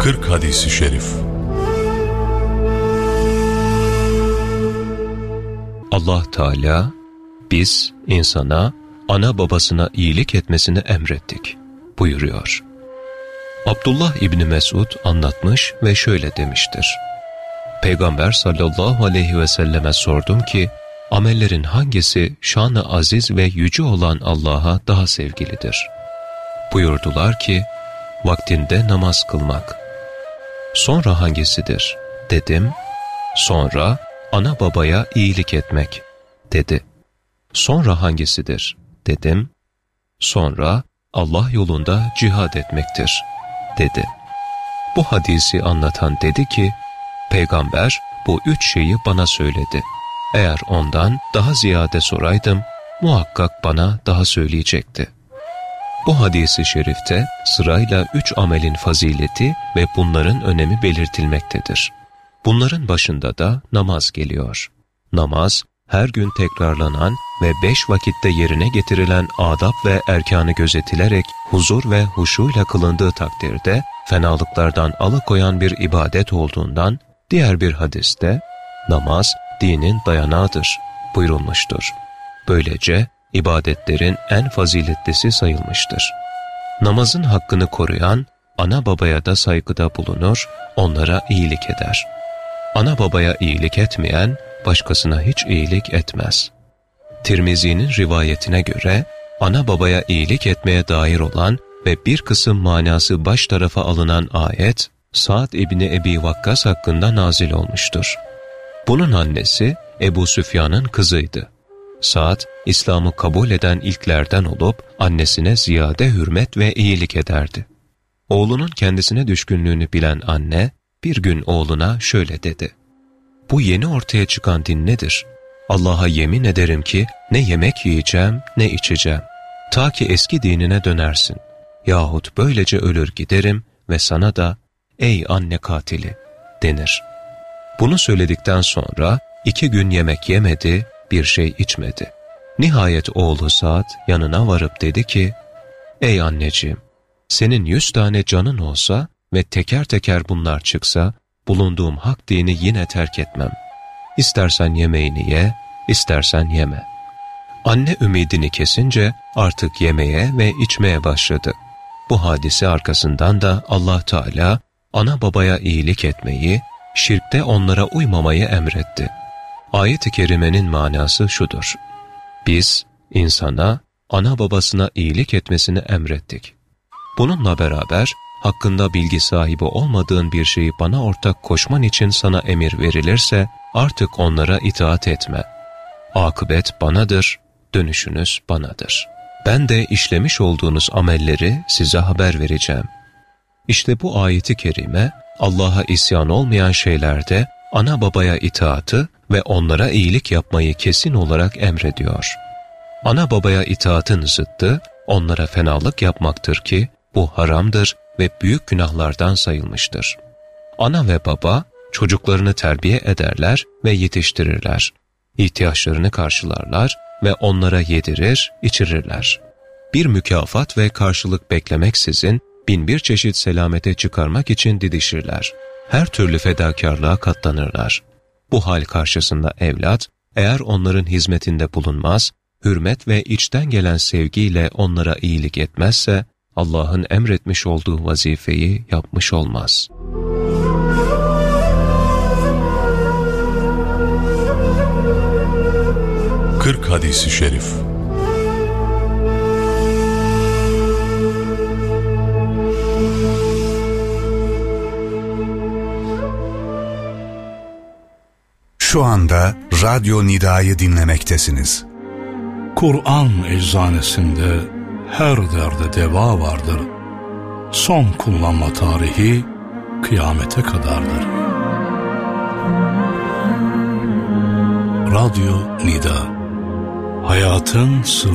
40 hadis-i şerif. Allah Teala, biz insana ana babasına iyilik etmesini emrettik buyuruyor. Abdullah İbni Mesud anlatmış ve şöyle demiştir. Peygamber sallallahu aleyhi ve selleme sordum ki, amellerin hangisi şan-ı aziz ve yüce olan Allah'a daha sevgilidir? Buyurdular ki, vaktinde namaz kılmak. Sonra hangisidir? Dedim. Sonra ana babaya iyilik etmek, dedi. Sonra hangisidir? Dedim. Sonra Allah yolunda cihad etmektir, dedi. Bu hadisi anlatan dedi ki, Peygamber bu 3 şeyi bana söyledi. Eğer ondan daha ziyade soraydım, muhakkak bana daha söyleyecekti. Bu hadisi şerifte sırayla 3 amelin fazileti ve bunların önemi belirtilmektedir. Bunların başında da namaz geliyor. Namaz, her gün tekrarlanan ve 5 vakitte yerine getirilen adab ve erkanı gözetilerek huzur ve huşuyla kılındığı takdirde fenalıklardan alıkoyan bir ibadet olduğundan, diğer bir hadiste namaz dinin dayanağıdır buyurulmuştur. Böylece ibadetlerin en faziletlisi sayılmıştır. Namazın hakkını koruyan, ana babaya da saygıda bulunur, onlara iyilik eder. Ana babaya iyilik etmeyen, başkasına hiç iyilik etmez. Tirmizi'nin rivayetine göre, ana babaya iyilik etmeye dair olan ve bir kısım manası baş tarafa alınan ayet, Sa'd İbni Ebi Vakkas hakkında nazil olmuştur. Bunun annesi, Ebu Süfyan'ın kızıydı. Sa'd, İslam'ı kabul eden ilklerden olup, annesine ziyade hürmet ve iyilik ederdi. Oğlunun kendisine düşkünlüğünü bilen anne, bir gün oğluna şöyle dedi. Bu yeni ortaya çıkan din nedir? Allah'a yemin ederim ki ne yemek yiyeceğim ne içeceğim. Ta ki eski dinine dönersin. Yahut böylece ölür giderim ve sana da ey anne katili denir. Bunu söyledikten sonra 2 gün yemek yemedi, bir şey içmedi. Nihayet oğlu Sa'd yanına varıp dedi ki, ey anneciğim, senin 100 tane canın olsa ve teker teker bunlar çıksa, bulunduğum hak dini yine terk etmem. İstersen yemeğini ye, istersen yeme. Anne ümidini kesince artık yemeye ve içmeye başladı. Bu hadise arkasından da Allah Teala ana babaya iyilik etmeyi, şirkte onlara uymamayı emretti. Ayet-i kerimenin manası şudur. Biz insana ana babasına iyilik etmesini emrettik. Bununla beraber hakkında bilgi sahibi olmadığın bir şeyi bana ortak koşman için sana emir verilirse artık onlara itaat etme. Akıbet banadır, dönüşünüz banadır. Ben de işlemiş olduğunuz amelleri size haber vereceğim. İşte bu ayeti kerime Allah'a isyan olmayan şeylerde ana babaya itaatı ve onlara iyilik yapmayı kesin olarak emrediyor. Ana babaya itaatın zıttı onlara fenalık yapmaktır ki bu haramdır ve büyük günahlardan sayılmıştır. Ana ve baba çocuklarını terbiye ederler ve yetiştirirler. İhtiyaçlarını karşılarlar ve onlara yedirir, içirirler. Bir mükafat ve karşılık beklemeksizin binbir çeşit selamete çıkarmak için didişirler. Her türlü fedakarlığa katlanırlar. Bu hal karşısında evlat, eğer onların hizmetinde bulunmaz, hürmet ve içten gelen sevgiyle onlara iyilik etmezse, Allah'ın emretmiş olduğu vazifeyi yapmış olmaz. Kırk hadis-i şerif. Şu anda Radyo Nida'yı dinlemektesiniz. Kur'an eczanesinde her derde deva vardır. Son kullanma tarihi kıyamete kadardır. Radyo Nida, hayatın sırrı.